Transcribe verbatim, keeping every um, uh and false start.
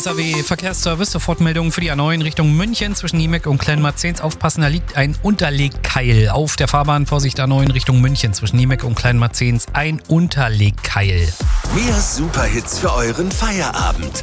S A W Verkehrsservice, Sofortmeldung für die A neun Richtung München zwischen Niemeck und Kleinmarzens. Aufpassen, da liegt ein Unterlegkeil auf der Fahrbahn. Vorsicht, A neun Richtung München zwischen Niemeck und Kleinmarzens. Ein Unterlegkeil. Mehr Superhits für euren Feierabend.